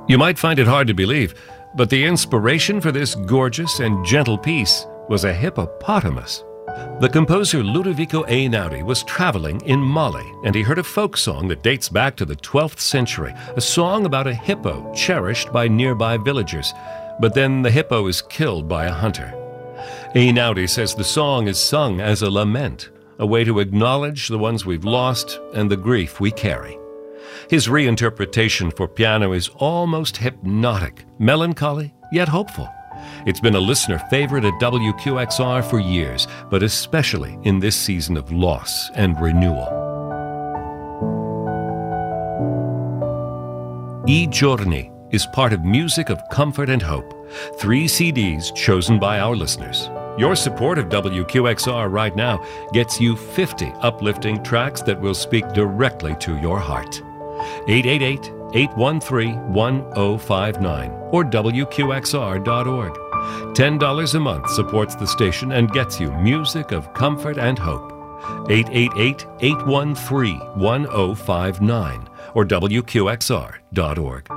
You might find it hard to believe, but the inspiration for this gorgeous and gentle piece was a hippopotamus. The composer Ludovico Einaudi was traveling in Mali, and he heard a folk song that dates back to the 12th century, a song about a hippo cherished by nearby villagers. But then the hippo is killed by a hunter. Einaudi says the song is sung as a lament, a way to acknowledge the ones we've lost and the grief we carry. His reinterpretation for piano is almost hypnotic, melancholy, yet hopeful. It's been a listener favorite at WQXR for years, but especially in this season of loss and renewal. I Giorni is part of Music of Comfort and Hope, 3 CDs chosen by our listeners. Your support of WQXR right now gets you 50 uplifting tracks that will speak directly to your heart. 888-813-1059 or WQXR.org. $10 a month supports the station and gets you music of comfort and hope. 888-813-1059 or WQXR.org.